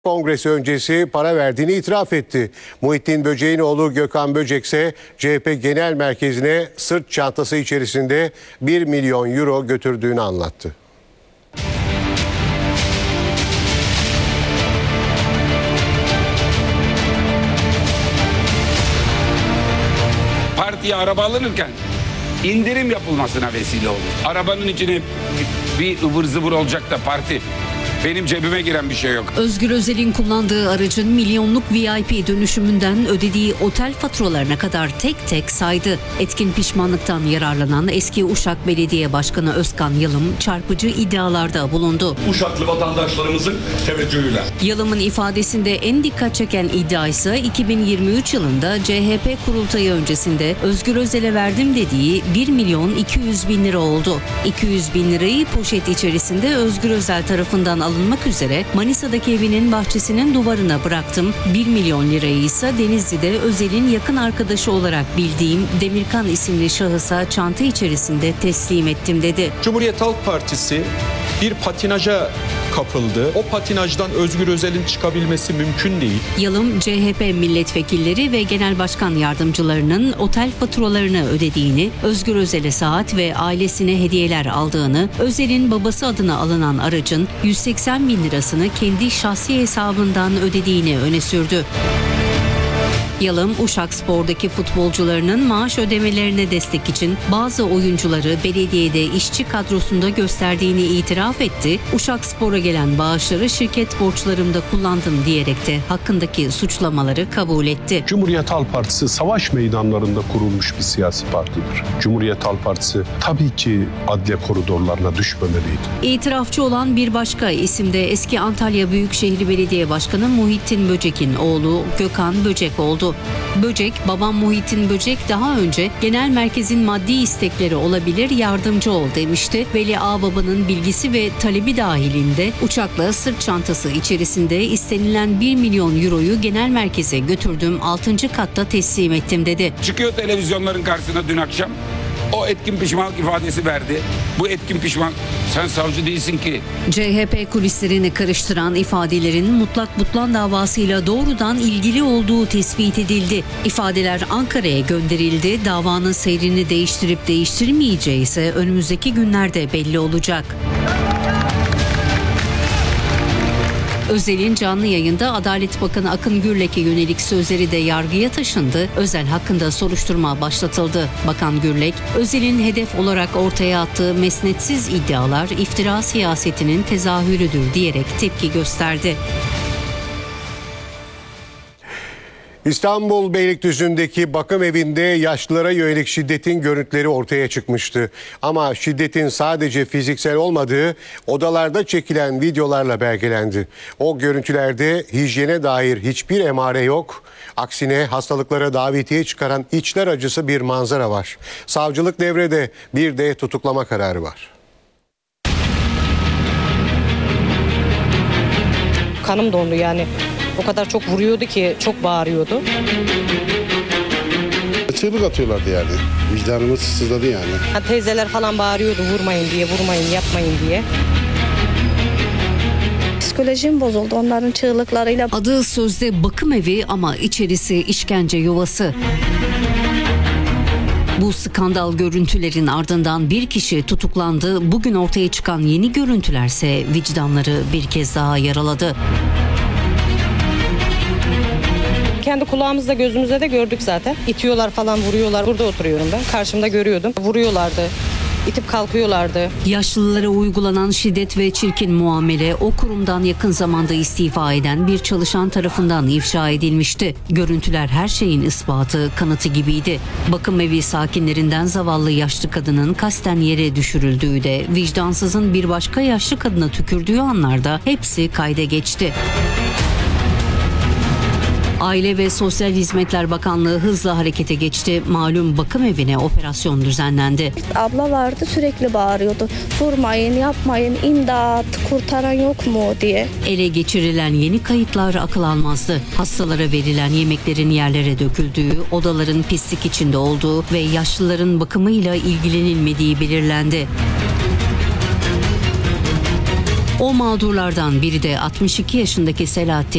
Kongresi öncesi para verdiğini itiraf etti. Muhittin Böcek'in oğlu Gökhan Böcek ise CHP Genel Merkezi'ne sırt çantası içerisinde 1 milyon euro götürdüğünü anlattı. Partiye araba alınırken indirim yapılmasına vesile olur. Arabanın içine bir ıvır zıvır olacak da parti. Benim cebime giren bir şey yok. Özgür Özel'in kullandığı aracın milyonluk VIP dönüşümünden ödediği otel faturalarına kadar tek tek saydı. Etkin pişmanlıktan yararlanan eski Uşak Belediye Başkanı Özkan Yalım çarpıcı iddialarda bulundu. Uşaklı vatandaşlarımızın teveccühüyle. Yalım'ın ifadesinde en dikkat çeken iddia ise 2023 yılında CHP kurultayı öncesinde Özgür Özel'e verdim dediği 1 milyon 200 bin lira oldu. 200 bin lirayı poşet içerisinde Özgür Özel tarafından alınmak üzere Manisa'daki evinin bahçesinin duvarına bıraktım. 1 milyon lirayı ise Denizli'de Özel'in yakın arkadaşı olarak bildiğim Demirkan isimli şahısa çanta içerisinde teslim ettim dedi. Cumhuriyet Halk Partisi bir patinaja kapıldı. O patinajdan Özgür Özel'in çıkabilmesi mümkün değil. Yalım, CHP milletvekilleri ve genel başkan yardımcılarının otel faturalarını ödediğini, Özgür Özel'e saat ve ailesine hediyeler aldığını, Özel'in babası adına alınan aracın 180 bin lirasını kendi şahsi hesabından ödediğini öne sürdü. Yalım, Uşakspor'daki futbolcularının maaş ödemelerine destek için bazı oyuncuları belediyede işçi kadrosunda gösterdiğini itiraf etti. Uşakspor'a gelen bağışları şirket borçlarımda kullandım diyerek de hakkındaki suçlamaları kabul etti. Cumhuriyet Halk Partisi savaş meydanlarında kurulmuş bir siyasi partidir. Cumhuriyet Halk Partisi tabii ki adliye koridorlarına düşmemeliydi. İtirafçı olan bir başka isim de eski Antalya Büyükşehir Belediye Başkanı Muhittin Böcek'in oğlu Gökhan Böcek oldu. Böcek, babam Muhittin Böcek daha önce genel merkezin maddi istekleri olabilir, yardımcı ol demişti. Veli Ağababa'nın bilgisi ve talebi dahilinde uçakla sırt çantası içerisinde istenilen 1 milyon euroyu genel merkeze götürdüm, 6. katta teslim ettim dedi. Çıkıyor televizyonların karşısına dün akşam. O etkin pişmanlık ifadesi verdi. Bu etkin pişman, sen savcı değilsin ki. CHP kulislerini karıştıran ifadelerin Mutlak Butlan davasıyla doğrudan ilgili olduğu tespit edildi. İfadeler Ankara'ya gönderildi. Davanın seyrini değiştirip değiştirmeyeceği ise önümüzdeki günlerde belli olacak. Özel'in canlı yayında Adalet Bakanı Akın Gürlek'e yönelik sözleri de yargıya taşındı. Özel hakkında soruşturma başlatıldı. Bakan Gürlek, Özel'in hedef olarak ortaya attığı mesnetsiz iddialar iftira siyasetinin tezahürüdür diyerek tepki gösterdi. İstanbul Beylikdüzü'ndeki bakım evinde yaşlılara yönelik şiddetin görüntüleri ortaya çıkmıştı. Ama şiddetin sadece fiziksel olmadığı odalarda çekilen videolarla belgelendi. O görüntülerde hijyene dair hiçbir emare yok. Aksine hastalıklara davetiye çıkaran içler acısı bir manzara var. Savcılık devrede, bir de tutuklama kararı var. Kanım dondu yani. O kadar çok vuruyordu ki, çok bağırıyordu. Çığlık atıyorlardı yani. Vicdanımız sızladı yani. Teyzeler falan bağırıyordu, vurmayın diye, vurmayın, yapmayın diye. Psikolojim bozuldu onların çığlıklarıyla. Adı sözde bakım evi ama içerisi işkence yuvası. Bu skandal görüntülerin ardından bir kişi tutuklandı. Bugün ortaya çıkan yeni görüntülerse vicdanları bir kez daha yaraladı. Kendi kulağımızda, gözümüzde de gördük zaten. İtiyorlar falan, vuruyorlar. Burada oturuyorum ben. Karşımda görüyordum. Vuruyorlardı. İtip kalkıyorlardı. Yaşlılara uygulanan şiddet ve çirkin muamele o kurumdan yakın zamanda istifa eden bir çalışan tarafından ifşa edilmişti. Görüntüler her şeyin ispatı, kanıtı gibiydi. Bakım evi sakinlerinden zavallı yaşlı kadının kasten yere düşürüldüğü de, vicdansızın bir başka yaşlı kadına tükürdüğü anlarda hepsi kayda geçti. Aile ve Sosyal Hizmetler Bakanlığı hızla harekete geçti. Malum bakım evine operasyon düzenlendi. Abla vardı, sürekli bağırıyordu. Vurmayın, yapmayın, imdat, kurtaran yok mu diye. Ele geçirilen yeni kayıtlar akıl almazdı. Hastalara verilen yemeklerin yerlere döküldüğü, odaların pislik içinde olduğu ve yaşlıların bakımıyla ilgilenilmediği belirlendi. O mağdurlardan biri de 62 yaşındaki Selahattin